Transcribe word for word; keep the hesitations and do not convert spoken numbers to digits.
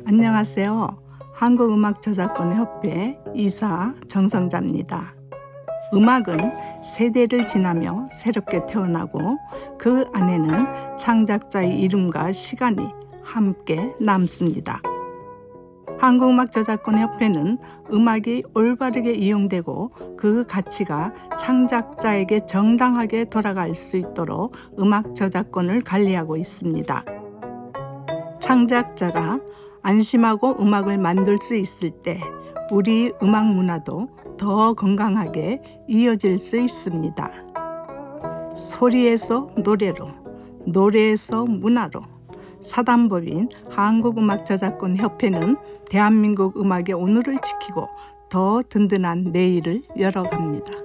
안녕하세요. 한국음악저작권협회 이사 정성자입니다. 음악은 세대를 지나며 새롭게 태어나고 그 안에는 창작자의 이름과 시간이 함께 남습니다. 한국음악저작권협회는 음악이 올바르게 이용되고 그 가치가 창작자에게 정당하게 돌아갈 수 있도록 음악 저작권을 관리하고 있습니다. 창작자가 안심하고 음악을 만들 수 있을 때 우리 음악 문화도 더 건강하게 이어질 수 있습니다. 소리에서 노래로, 노래에서 문화로 사단법인 한국음악저작권협회는 대한민국 음악의 오늘을 지키고 더 든든한 내일을 열어갑니다.